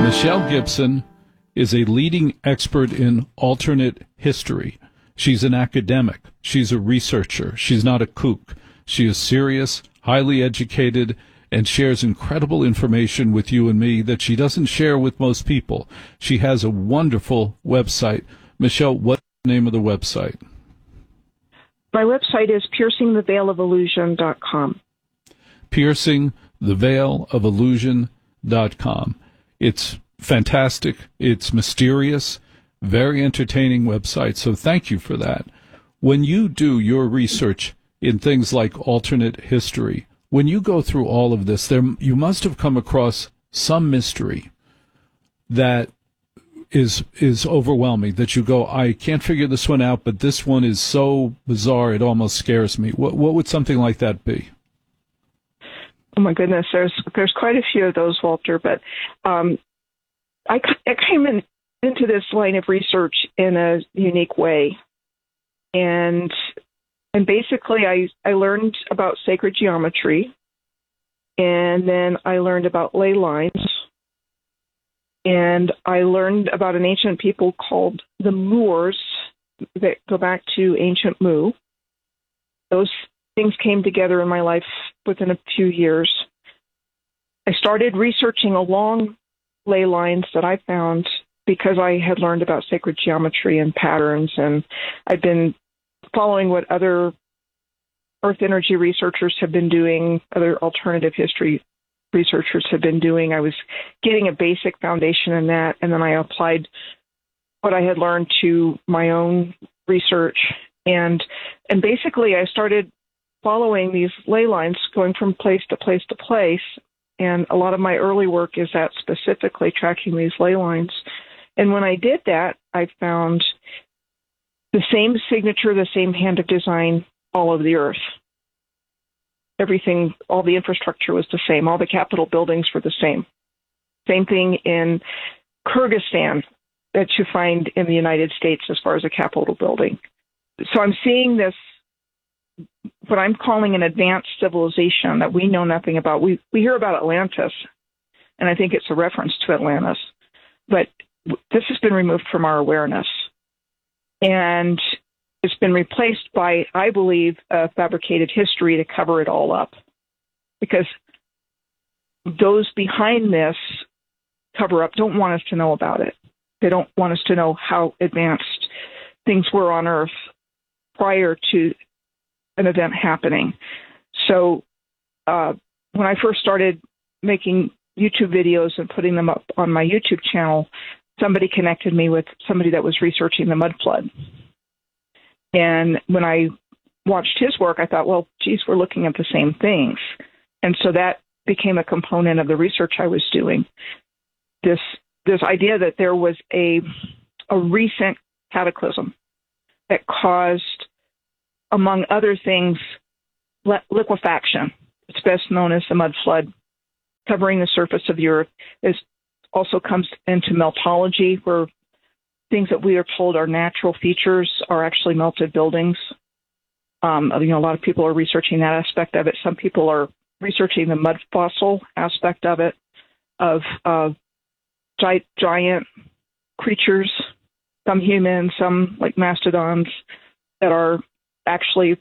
Michelle Gibson is a leading expert in alternate history. She's an academic. She's a researcher. She's not a kook. She is serious, highly educated, and shares incredible information with you and me that she doesn't share with most people. She has a wonderful website. Michelle, what's the name of the website? My website is piercingtheveilofillusion.com. piercingtheveilofillusion.com. It's fantastic. It's mysterious, very entertaining website. So thank you for that. When you do your research in things like alternate history, when you go through all of this, you must have come across some mystery that is overwhelming, that you go, I can't figure this one out, but this one is so bizarre it almost scares me. What would something like that be? Oh my goodness, there's quite a few of those, Walter. But I came into this line of research in a unique way, and basically I learned about sacred geometry, and then I learned about ley lines, and I learned about an ancient people called the Moors that go back to ancient Mu. Those things came together in my life within a few years. I started researching along ley lines that I found because I had learned about sacred geometry and patterns, and I'd been following what other earth energy researchers have been doing, other alternative history researchers have been doing. I was getting a basic foundation in that, and then I applied what I had learned to my own research. And basically I started following these ley lines, going from place to place to place. And a lot of my early work is at specifically tracking these ley lines. And when I did that, I found the same signature, the same hand of design all over the earth. Everything, all the infrastructure was the same. All the Capitol buildings were the same. Same thing in Kyrgyzstan that you find in the United States as far as a Capitol building. So I'm seeing this, what I'm calling an advanced civilization that we know nothing about. We hear about Atlantis, and I think it's a reference to Atlantis, but this has been removed from our awareness. And it's been replaced by, I believe, a fabricated history to cover it all up. Because those behind this cover-up don't want us to know about it. They don't want us to know how advanced things were on Earth prior to an event happening. So when I first started making YouTube videos and putting them up on my YouTube channel, somebody connected me with somebody that was researching the mud flood. And when I watched his work, I thought, well, geez, we're looking at the same things. And so that became a component of the research I was doing. This idea that there was a recent cataclysm that caused, among other things, liquefaction. It's best known as the mud flood, covering the surface of the earth. It also comes into meltology, where things that we are told are natural features are actually melted buildings. A lot of people are researching that aspect of it. Some people are researching the mud fossil aspect of it, of giant creatures, some human, some like mastodons, that are actually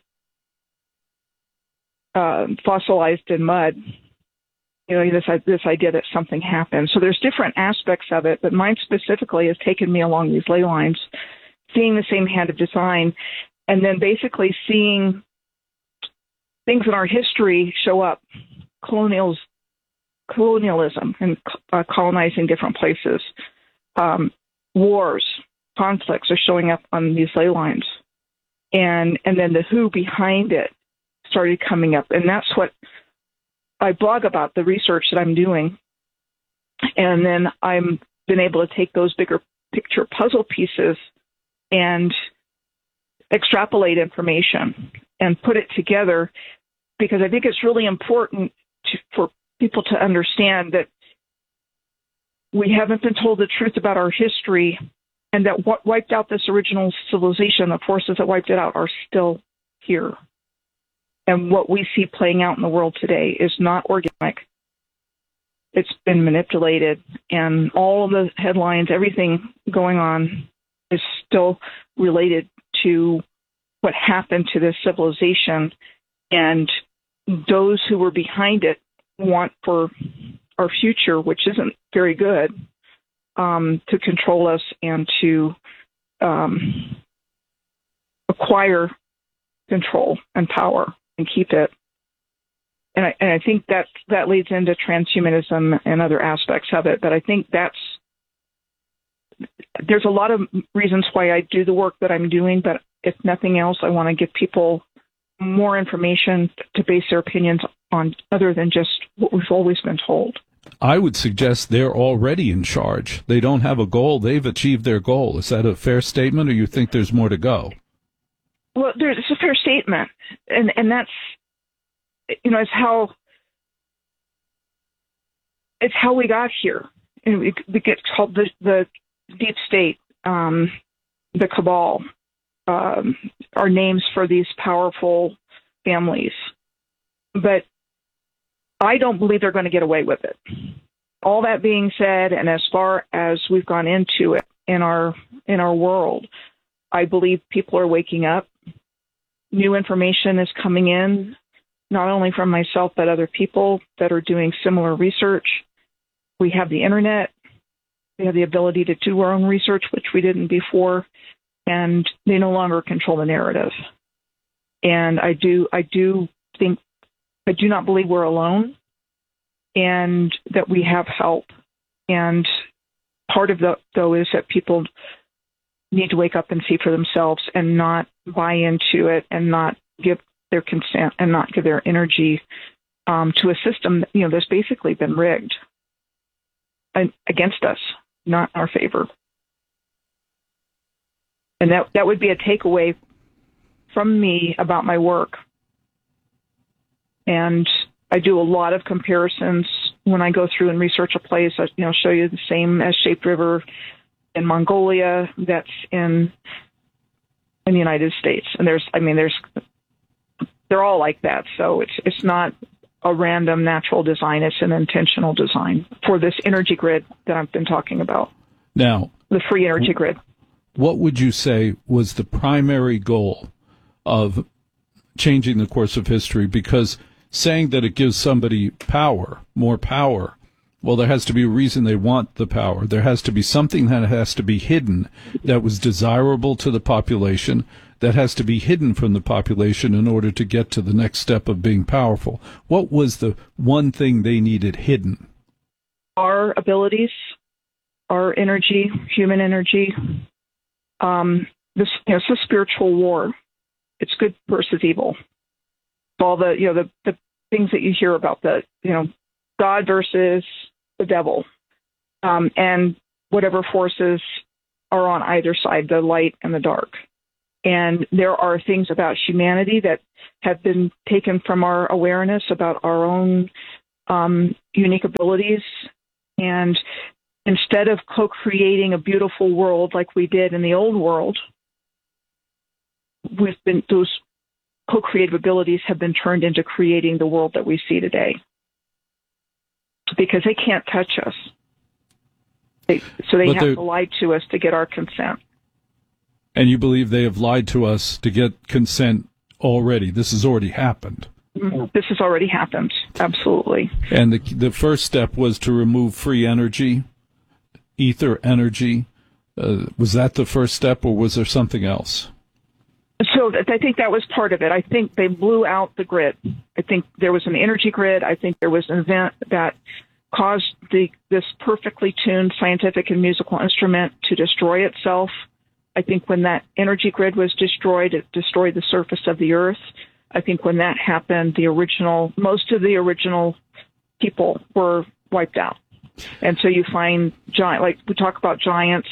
fossilized in mud. This idea that something happened. So there's different aspects of it, but mine specifically has taken me along these ley lines, seeing the same hand of design, and then basically seeing things in our history show up, colonialism and colonizing different places. Wars, conflicts are showing up on these ley lines. And then the who behind it started coming up. And that's what I blog about, the research that I'm doing. And then I've been able to take those bigger picture puzzle pieces and extrapolate information and put it together, because I think it's really important for people to understand that we haven't been told the truth about our history, and that what wiped out this original civilization, the forces that wiped it out, are still here. And what we see playing out in the world today is not organic. it's been manipulated, and all of the headlines, everything going on is still related to what happened to this civilization, and those who were behind it want for our future, which isn't very good, to control us and to acquire control and power and keep it. And I think that leads into transhumanism and other aspects of it. But I think there's a lot of reasons why I do the work that I'm doing. But if nothing else, I want to give people more information to base their opinions on, other than just what we've always been told. I would suggest they're already in charge. They don't have a goal. They've achieved their goal. Is that a fair statement, or you think there's more to go? Well, it's a fair statement. And that's, it's how we got here. And we get called the deep state, the cabal, are names for these powerful families. But I don't believe they're going to get away with it. All that being said, and as far as we've gone into it in our world, I believe people are waking up. New information is coming in, not only from myself, but other people that are doing similar research. We have the internet. We have the ability to do our own research, which we didn't before, and they no longer control the narrative. And I do not believe we're alone, and that we have help. And part of though is that people need to wake up and see for themselves and not buy into it and not give their consent and not give their energy to a system that's basically been rigged against us, not in our favor. And that would be a takeaway from me about my work. And I do a lot of comparisons when I go through and research a place. I show you the same S-shaped river in Mongolia that's in the United States, and they're all like that. So it's not a random natural design; it's an intentional design for this energy grid that I've been talking about. Now, the free energy grid. What would you say was the primary goal of changing the course of history? Because saying that it gives somebody power, more power, well, there has to be a reason they want the power. There has to be something that has to be hidden that was desirable to the population, that has to be hidden from the population in order to get to the next step of being powerful. What was the one thing they needed hidden? Our abilities, our energy, human energy. It's a spiritual war. It's good versus evil. All the things that you hear about, God versus the devil, and whatever forces are on either side, the light and the dark. And there are things about humanity that have been taken from our awareness about our own unique abilities. And instead of co-creating a beautiful world like we did in the old world, those co-creative abilities have been turned into creating the world that we see today. Because they can't touch us. So they have to lie to us to get our consent. And you believe they have lied to us to get consent already? This has already happened. This has already happened, absolutely. And the first step was to remove free energy, ether energy. Was that the first step, or was there something else? So I think that was part of it. I think they blew out the grid. I think there was an energy grid. I think there was an event that caused this perfectly tuned scientific and musical instrument to destroy itself. I think when that energy grid was destroyed, it destroyed the surface of the earth. I think when that happened, most of the original people were wiped out. And so you find like we talk about giants.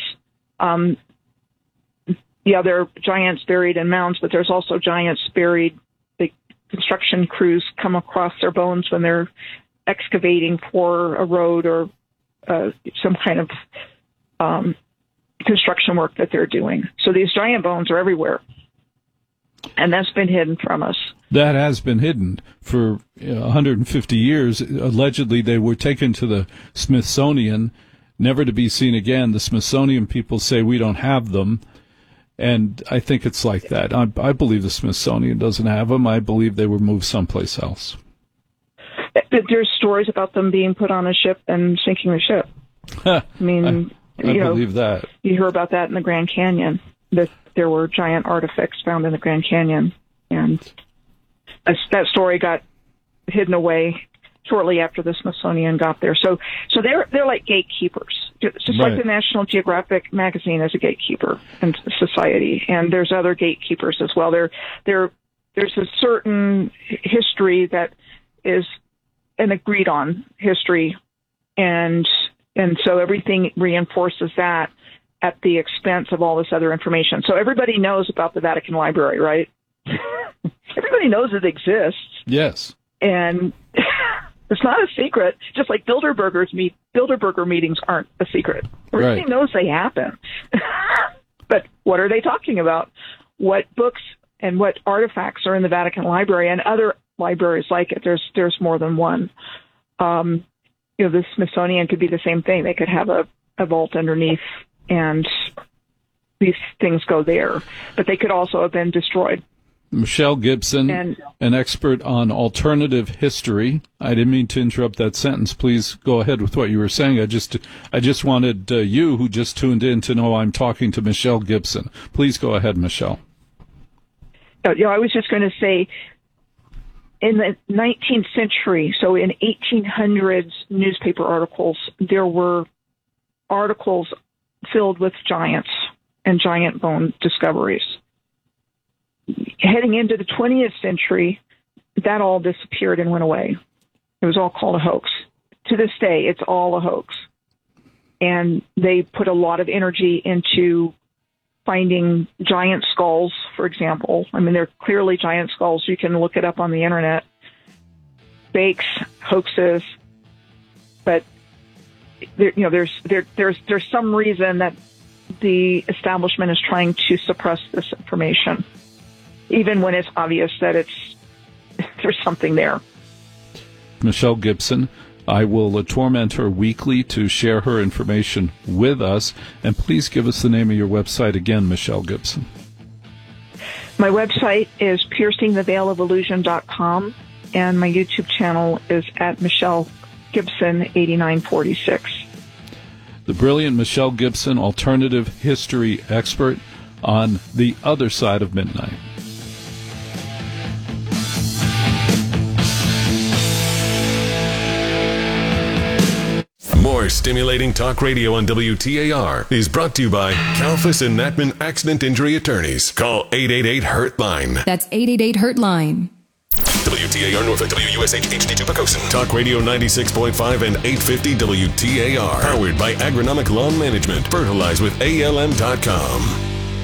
There are giants buried in mounds, but there's also giants buried. The construction crews come across their bones when they're excavating for a road or some kind of construction work that they're doing. So these giant bones are everywhere. And that's been hidden from us. That has been hidden for 150 years. Allegedly, they were taken to the Smithsonian, never to be seen again. The Smithsonian people say we don't have them. And I think it's like that. I believe the Smithsonian doesn't have them. I believe they were moved someplace else. There's stories about them being put on a ship and sinking the ship. I mean, I believe that. You hear about that in the Grand Canyon, that there were giant artifacts found in the Grand Canyon. And that story got hidden away shortly after the Smithsonian got there. So they're like gatekeepers. Just right. Like the National Geographic magazine is a gatekeeper in society, and there's other gatekeepers as well. There's a certain history that is an agreed on history, and so everything reinforces that at the expense of all this other information. So everybody knows about the Vatican Library, right? Everybody knows it exists. Yes. And it's not a secret, just like Bilderberger meetings aren't a secret. Everybody right. knows they happen. But what are they talking about? What books and what artifacts are in the Vatican Library and other libraries like it? There's more than one. The Smithsonian could be the same thing. They could have a vault underneath, and these things go there. But they could also have been destroyed. Michelle Gibson, an expert on alternative history. I didn't mean to interrupt that sentence. Please go ahead with what you were saying. I just wanted you, who just tuned in, to know I'm talking to Michelle Gibson. Please go ahead, Michelle. I was just going to say, in the 19th century, so in 1800s newspaper articles, there were articles filled with giants and giant bone discoveries. Heading into the 20th century, that all disappeared and went away. It was all called a hoax. To this day, it's all a hoax. And they put a lot of energy into finding giant skulls, for example. I mean, they're clearly giant skulls. You can look it up on the internet. Fakes, hoaxes, but there's some reason that the establishment is trying to suppress this information, even when it's obvious that there's something there. Michelle Gibson, I will torment her weekly to share her information with us. And please give us the name of your website again, Michelle Gibson. My website is piercingtheveilofillusion.com, and my YouTube channel is at Michelle Gibson 8946. The brilliant Michelle Gibson, alternative history expert on the other side of midnight. More stimulating talk radio on WTAR is brought to you by Kalfas and Natman Accident Injury Attorneys. Call 888-HURT-LINE. That's 888-HURT-LINE. WTAR Norfolk, WUSH HD2 Pocosin. Talk Radio 96.5 and 850 WTAR. Powered by Agronomic Lawn Management. Fertilize with ALM.com.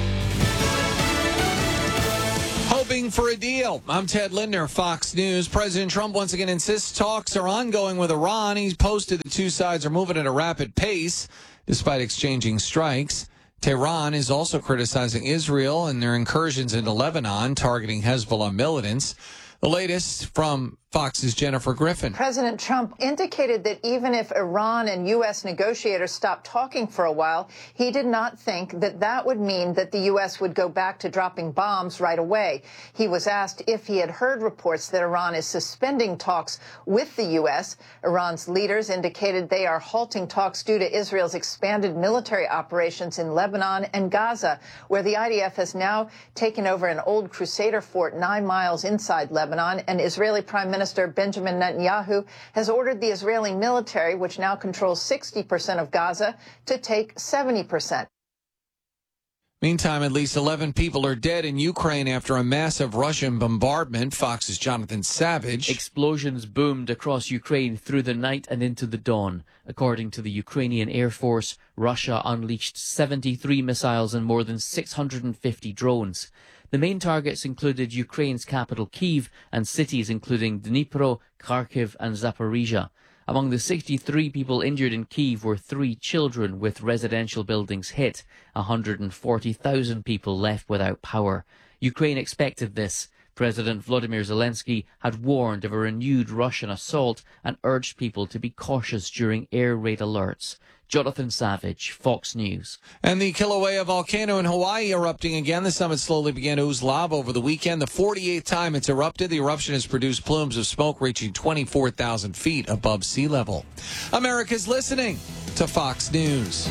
Hoping for a deal. I'm Ted Lindner, Fox News. President Trump once again insists talks are ongoing with Iran. He's posted the two sides are moving at a rapid pace despite exchanging strikes. Tehran is also criticizing Israel and their incursions into Lebanon, targeting Hezbollah militants. The latest from Fox's Jennifer Griffin. President Trump indicated that even if Iran and U.S. negotiators stopped talking for a while, he did not think that that would mean that the U.S. would go back to dropping bombs right away. He was asked if he had heard reports that Iran is suspending talks with the U.S. Iran's leaders indicated they are halting talks due to Israel's expanded military operations in Lebanon and Gaza, where the IDF has now taken over an old Crusader fort 9 miles inside Lebanon, and Israeli Prime Minister Benjamin Netanyahu has ordered the Israeli military, which now controls 60% of Gaza, to take 70%. Meantime, at least 11 people are dead in Ukraine after a massive Russian bombardment. Fox's Jonathan Savage. Explosions boomed across Ukraine through the night and into the dawn. According to the Ukrainian Air Force, Russia unleashed 73 missiles and more than 650 drones. The main targets included Ukraine's capital Kyiv and cities including Dnipro, Kharkiv and Zaporizhia. Among the 63 people injured in Kyiv were 3 children, with residential buildings hit. 140,000 people left without power. Ukraine expected this. President Volodymyr Zelensky had warned of a renewed Russian assault and urged people to be cautious during air raid alerts. Jonathan Savage, Fox News. And the Kilauea volcano in Hawaii erupting again. The summit slowly began to ooze lava over the weekend. The 48th time it's erupted. The eruption has produced plumes of smoke reaching 24,000 feet above sea level. America's listening to Fox News.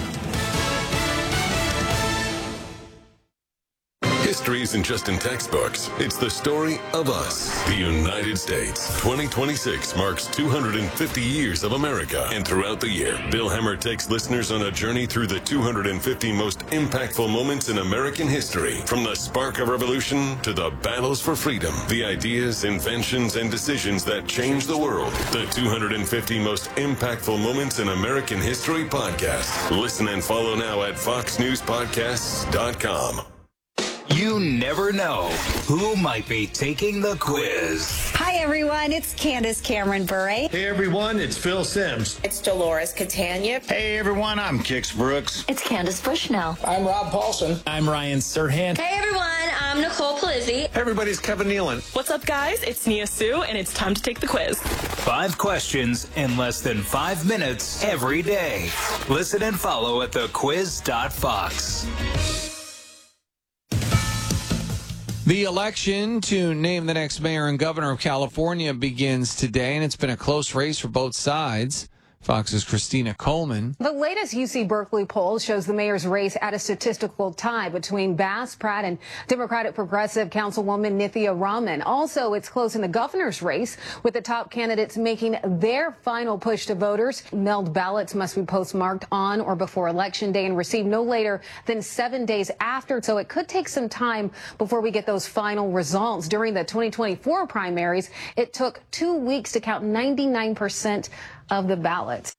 History isn't just in textbooks. It's the story of us, the United States. 2026 marks 250 years of America. And throughout the year, Bill Hemmer takes listeners on a journey through the 250 most impactful moments in American history. From the spark of revolution to the battles for freedom, the ideas, inventions, and decisions that changed the world. The 250 most impactful moments in American history podcast. Listen and follow now at foxnewspodcasts.com. You never know who might be taking the quiz. Hi, everyone. It's Candace Cameron Bure. Hey, everyone. It's Phil Sims. It's Dolores Catania. Hey, everyone. I'm Kix Brooks. It's Candace Bushnell. I'm Rob Paulson. I'm Ryan Serhant. Hey, everyone. I'm Nicole Polizzi. Hey, everybody. It's Kevin Nealon. What's up, guys? It's Nia Sue, and it's time to take the quiz. 5 questions in less than 5 minutes every day. Listen and follow at thequiz.fox. The election to name the next mayor and governor of California begins today, and it's been a close race for both sides. Fox's Christina Coleman. The latest UC Berkeley poll shows the mayor's race at a statistical tie between Bass Pratt and Democratic Progressive Councilwoman Nithya Raman. Also, it's close in the governor's race, with the top candidates making their final push to voters. Mailed ballots must be postmarked on or before Election Day and received no later than 7 days after, so it could take some time before we get those final results. During the 2024 primaries, it took 2 weeks to count 99% of the ballots.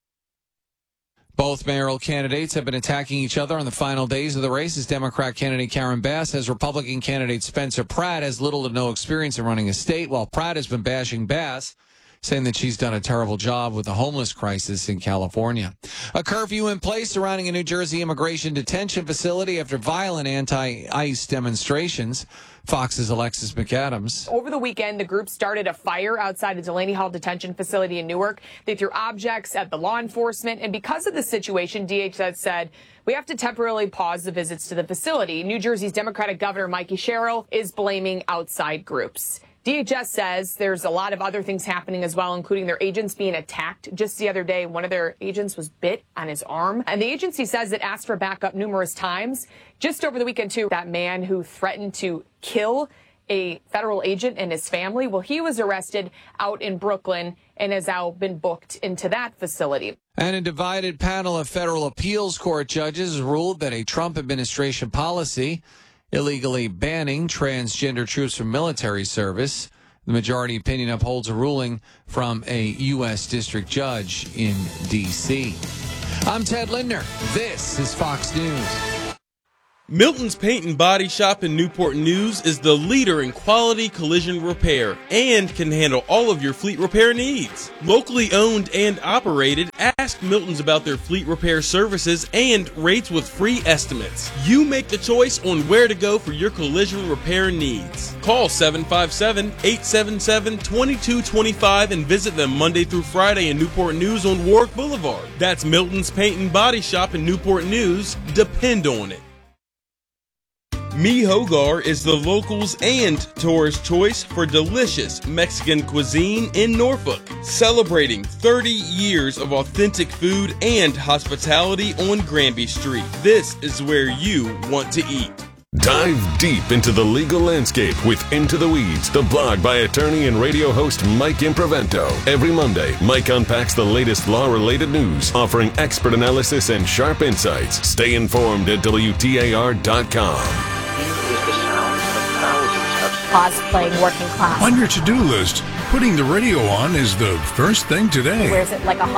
Both mayoral candidates have been attacking each other on the final days of the race, as Democrat candidate Karen Bass says Republican candidate Spencer Pratt has little to no experience in running a state, while Pratt has been bashing Bass, saying that she's done a terrible job with the homeless crisis in California. A curfew in place surrounding a New Jersey immigration detention facility after violent anti-ICE demonstrations. Fox's Alexis McAdams. Over the weekend, the group started a fire outside a Delaney Hall detention facility in Newark. They threw objects at the law enforcement. And because of the situation, DHS said, we have to temporarily pause the visits to the facility. New Jersey's Democratic Governor Mikey Sherrill is blaming outside groups. DHS says there's a lot of other things happening as well, including their agents being attacked. Just the other day, one of their agents was bit on his arm. And the agency says it asked for backup numerous times. Just over the weekend, too, that man who threatened to kill a federal agent and his family, well, he was arrested out in Brooklyn and has now been booked into that facility. And a divided panel of federal appeals court judges ruled that a Trump administration policy illegally banning transgender troops from military service. The majority opinion upholds a ruling from a U.S. district judge in D.C. I'm Ted Lindner. This is Fox News. Milton's Paint and Body Shop in Newport News is the leader in quality collision repair and can handle all of your fleet repair needs. Locally owned and operated, ask Milton's about their fleet repair services and rates with free estimates. You make the choice on where to go for your collision repair needs. Call 757-877-2225 and visit them Monday through Friday in Newport News on Warwick Boulevard. That's Milton's Paint and Body Shop in Newport News. Depend on it. Mi Hogar is the locals and tourist choice for delicious Mexican cuisine in Norfolk, celebrating 30 years of authentic food and hospitality on Granby Street. This is where you want to eat. Dive deep into the legal landscape with Into the Weeds, the blog by attorney and radio host Mike Improvento. Every Monday, Mike unpacks the latest law-related news, offering expert analysis and sharp insights. Stay informed at WTAR.com. Cosplaying working class. On your to-do list, putting the radio on is the first thing today. Wears it like a